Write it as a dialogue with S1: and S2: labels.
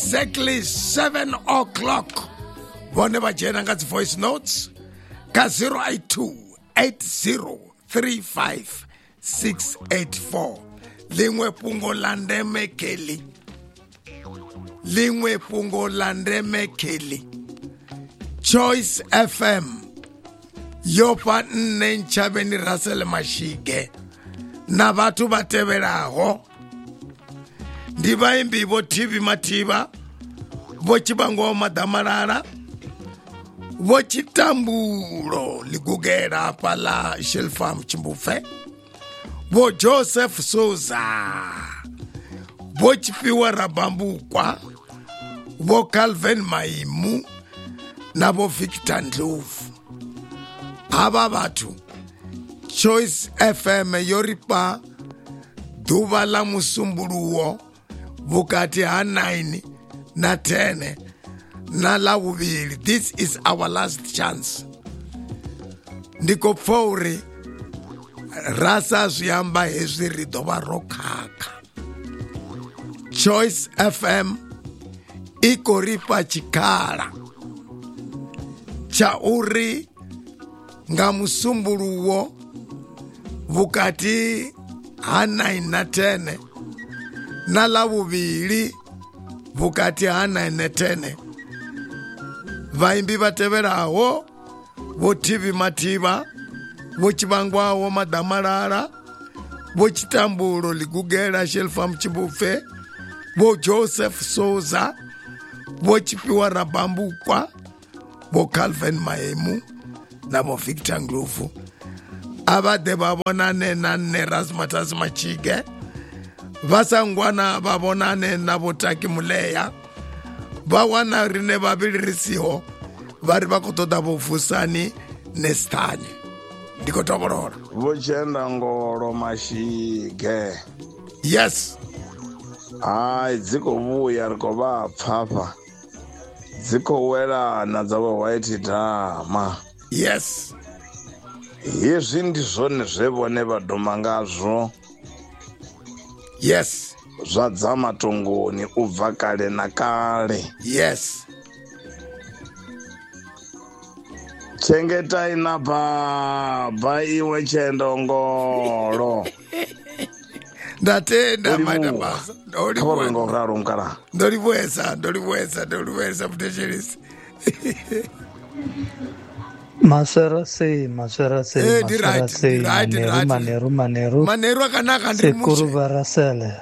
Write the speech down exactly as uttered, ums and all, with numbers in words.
S1: exactly seven o'clock. Vone va jena nga voice notes ka zero eight two eight zero three five six eight four. Lingwe pungo landeme keli. Lingwe pungo landeme keli. Choice F M. Yopa nne nchabeni Russell Mashige. Na vatu bateveraho. Ndiva imbi vo T V Matiba. Vo Chibango Madamarara. Vo Chitambulo Ligugera pala Shelfam Chimbufe. Vo Joseph Souza. Vo Chipiwa Rabambukwa. Vo Calvin Maimu. Na vo Victor Ndlovu. Aba batu Choice F M yoripa duva la musumbuluo vukati ha nine na ten na la vuvili. This is our last chance. Ndiko pfori rasa zviamba hezvi ridova rokaka. Choice F M iko ripa chikala cha uri nga musumbuluo vukati ha nine na ten na la vuvili vukati ha nine na ten. Vaimbi vateveraho vo T V Matiba, vo Chivangwawo Madamarara, vo Chitambulo Ligugera Shelfam Chimbufe, vo Joseph Souza, vo Chipiwa Rabambukwa, vo Calvin Maimu na vo Victor Ndlovu. Abade babonane na Erasmus Mashige. Vasangwana babonane na Botaki Muleya. Bawana rine babilirisiho. Vari vakutoda vofusani nestanye. Ndiko toborora.
S2: Vochenda ngoro Mashige.
S1: Yes.
S2: Ai dziko vuya riko vapfapfa. Dziko wera na dzavo white drama.
S1: Yes.
S2: Hezvi ndizvo nezvevone vadhoma ngazvo.
S1: Yes.
S2: Zvadzama tongoni ubva kare nakare.
S1: Yes.
S2: Chengetai na baba iwe chendongoro.
S1: Ndatenda maita basa.
S2: Ndolibwesa. Mkara.
S1: Ndolibwesa, ndolibwesa, ndolibwesa mtesherisi.
S3: Masera se, masera se,
S1: Eh,
S3: masera
S1: right,
S3: se,
S1: right,
S3: maneru,
S1: right.
S3: maneru, maneru.
S1: Maneru akanaka ndiri mushe.
S3: Sekuru varasele.